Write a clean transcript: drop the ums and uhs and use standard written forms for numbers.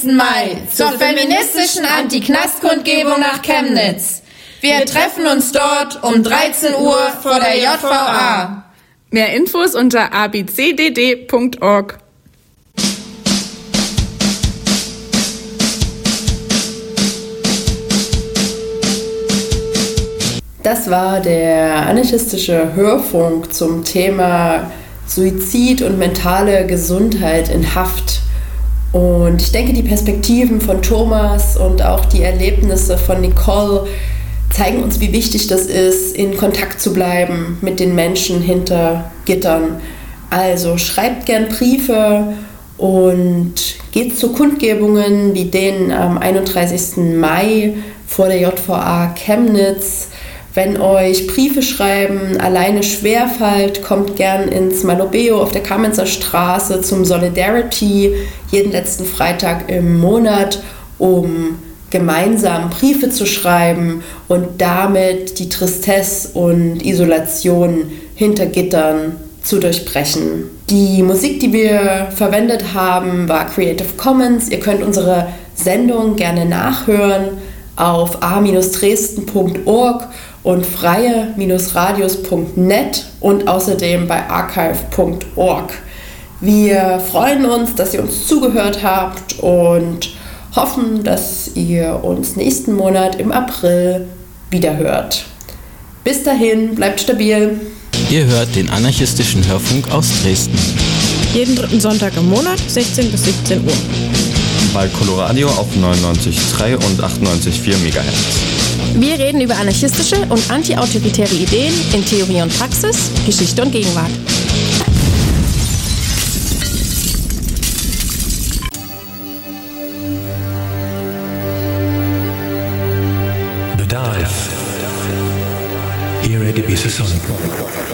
Mai zur feministischen Anti-Knast-Kundgebung nach Chemnitz. Wir treffen uns dort um 13 Uhr vor der JVA. Mehr Infos unter abcdd.org. Das war der anarchistische Hörfunk zum Thema Suizid und mentale Gesundheit in Haft. Und ich denke, die Perspektiven von Thomas und auch die Erlebnisse von Nicole zeigen uns, wie wichtig das ist, in Kontakt zu bleiben mit den Menschen hinter Gittern. Also schreibt gern Briefe und geht zu Kundgebungen wie denen am 31. Mai vor der JVA Chemnitz. Wenn euch Briefe schreiben alleine schwerfällt, kommt gern ins Malobeo auf der Kamenzer Straße zum Solidarity jeden letzten Freitag im Monat, um gemeinsam Briefe zu schreiben und damit die Tristesse und Isolation hinter Gittern zu durchbrechen. Die Musik, die wir verwendet haben, war Creative Commons. Ihr könnt unsere Sendung gerne nachhören auf a-dresden.org und freie-radios.net und außerdem bei archive.org. Wir freuen uns, dass ihr uns zugehört habt und hoffen, dass ihr uns nächsten Monat im April wieder hört. Bis dahin, bleibt stabil. Ihr hört den anarchistischen Hörfunk aus Dresden. Jeden dritten Sonntag im Monat, 16 bis 17 Uhr. Bei Coloradio auf 99,3 und 98,4 MHz. Wir reden über anarchistische und antiautoritäre Ideen in Theorie und Praxis, Geschichte und Gegenwart. The Dive. Here at Ibiza Sonic.